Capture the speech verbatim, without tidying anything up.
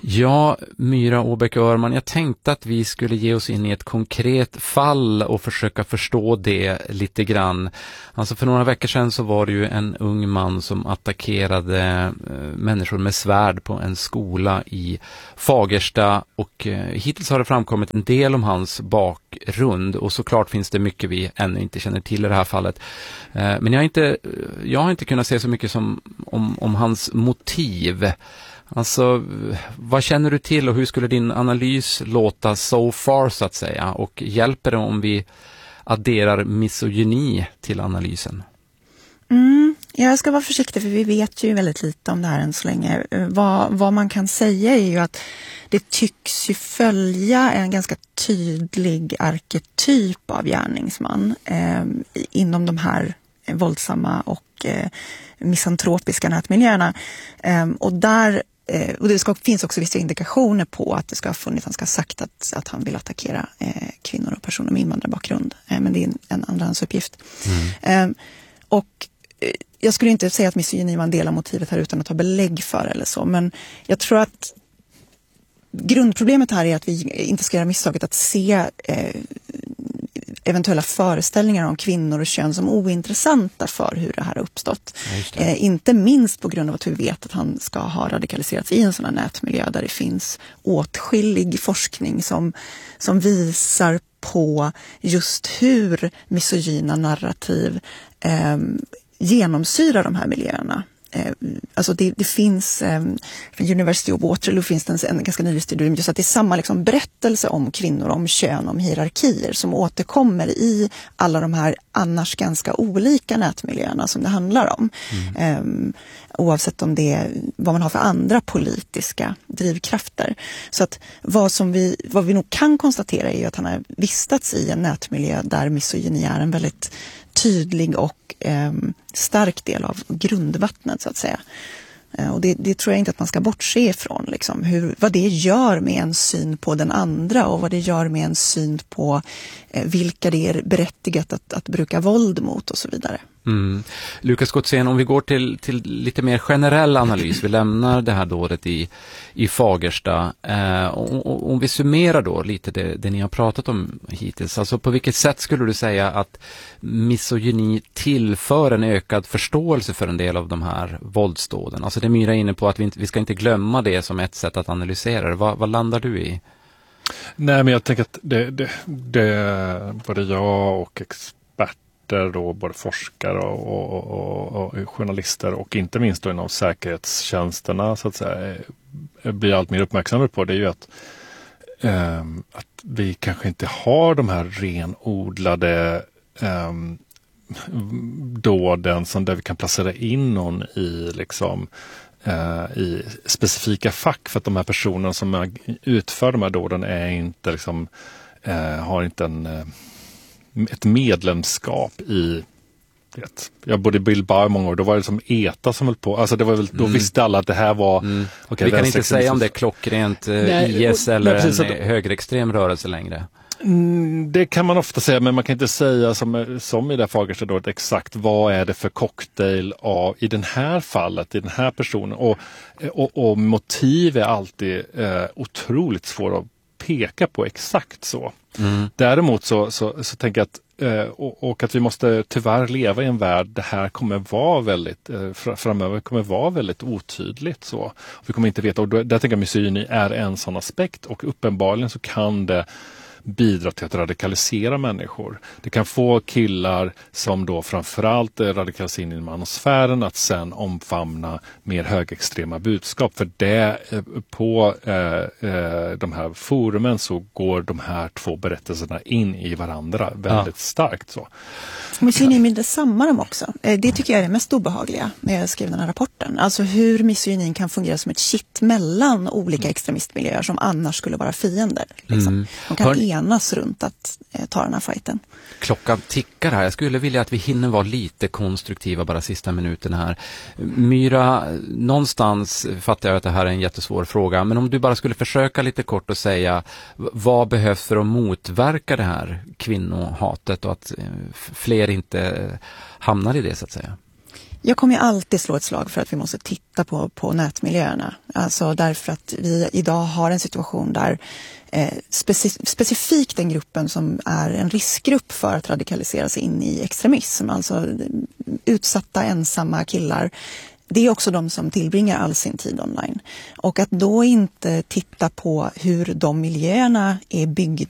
Ja, Myra Åbäck-Öhrman, jag tänkte att vi skulle ge oss in i ett konkret fall och försöka förstå det lite grann. Alltså för några veckor sedan så var det ju en ung man som attackerade eh, människor med svärd på en skola i Fagersta, och eh, hittills har det framkommit en del om hans bakgrund, och såklart finns det mycket vi ännu inte känner till i det här fallet. Eh, men jag har inte, jag har inte kunnat se så mycket som om, om hans motiv. Alltså, vad känner du till och hur skulle din analys låta so far så att säga, och hjälper det om vi adderar misogyni till analysen? Mm, jag ska vara försiktig för vi vet ju väldigt lite om det här än så länge. Vad, vad man kan säga är ju att det tycks ju följa en ganska tydlig arketyp av gärningsman eh, inom de här våldsamma och eh, misantropiska nätmiljöerna. Eh, och där Eh, och det ska, finns också vissa indikationer på att det ska ha funnits, han ska ha sagt att, att han vill attackera eh, kvinnor och personer med invandrarbakgrund. Eh, men det är en, en andrahandsuppgift. Mm. Eh, och eh, jag skulle inte säga att misogyni var en del av motivet här utan att ha belägg för eller så. Men jag tror att grundproblemet här är att vi inte ska göra misstaget att se eh, eventuella föreställningar om kvinnor och kön som ointressanta för hur det här har uppstått. Eh, inte minst på grund av att vi vet att han ska ha radikaliserats i en sån här nätmiljö där det finns åtskillig forskning som, som visar på just hur misogyna narrativ eh, genomsyrar de här miljöerna. Alltså det, det finns, från University of Waterloo finns det en, en ganska ny studie just att det är samma liksom berättelse om kvinnor, om kön, om hierarkier som återkommer i alla de här annars ganska olika nätmiljöerna som det handlar om. Mm. Um, oavsett om det är vad man har för andra politiska drivkrafter. Så att vad, som vi, vad vi nog kan konstatera är ju att han har vistats i en nätmiljö där misogyni är en väldigt tydlig och eh, stark del av grundvattnet så att säga. Eh, och det, det tror jag inte att man ska bortse ifrån. Liksom, hur, vad det gör med en syn på den andra och vad det gör med en syn på eh, vilka det är berättigat att, att bruka våld mot och så vidare. Mm. Lukas Gotzén, om vi går till, till lite mer generell analys, vi lämnar det här dådet i, i Fagersta, eh, och, och, om vi summerar då lite det, det ni har pratat om hittills, alltså på vilket sätt skulle du säga att misogyni tillför en ökad förståelse för en del av de här våldsdåden? Alltså det Myra är inne på att vi, inte, vi ska inte glömma det som ett sätt att analysera det. Vad, vad landar du i? Nej, men jag tänker att det, det, det både jag och experter då, både forskare och, och, och, och journalister och inte minst då inom säkerhetstjänsterna så att säga blir allt mer uppmärksammade på, det är ju att, eh, att vi kanske inte har de här renodlade eh, dåden som där vi kan placera in någon i liksom eh, i specifika fack, för att de här personerna som utför de här dåden är inte liksom eh, har inte en ett medlemskap i vet, jag bodde i Bilbao många år, då var det som ETA som höll på, alltså det var väl, då mm. visste alla att det här var mm. okay, vi kan inte säga om det är klockrent Nej, I S eller precis, en att, högerextrem rörelse längre. Mm, det kan man ofta säga, men man kan inte säga som, som i det Fagersta då, exakt vad är det för cocktail av i den här fallet, i den här personen, och, och, och motiv är alltid eh, otroligt svårt att peka på exakt så. Mm. Däremot så, så, så tänker jag att eh, och, och att vi måste tyvärr leva i en värld det här kommer vara väldigt eh, framöver kommer vara väldigt otydligt så. Vi kommer inte veta, och då, där tänker jag misogyni är en sån aspekt, och uppenbarligen så kan det bidra till att radikalisera människor. Det kan få killar som då framförallt radikaliseras in i manosfären att sen omfamna mer högextrema budskap. För det på eh, eh, de här forumen så går de här två berättelserna in i varandra väldigt ja. starkt så. Misogyni är detsamma dem också. Det tycker jag är det mest obehagliga när jag skrev den här rapporten. Alltså hur misogynin kan fungera som ett kitt mellan olika extremistmiljöer som annars skulle vara fiender. Liksom. Mm. De kan Hör... enas runt att eh, ta den här fighten. Klockan tickar här. Jag skulle vilja att vi hinner vara lite konstruktiva bara sista minuten här. Myra, någonstans fattar jag att det här är en jättesvår fråga, men om du bara skulle försöka lite kort och säga vad behövs för att motverka det här kvinnohatet och att fler inte hamnar i det så att säga? Jag kommer alltid slå ett slag för att vi måste titta på, på nätmiljöerna. Alltså därför att vi idag har en situation där eh, speci- specifikt den gruppen som är en riskgrupp för att radikaliseras in i extremism, alltså utsatta ensamma killar. Det är också de som tillbringar all sin tid online. Och att då inte titta på hur de miljöerna är byggda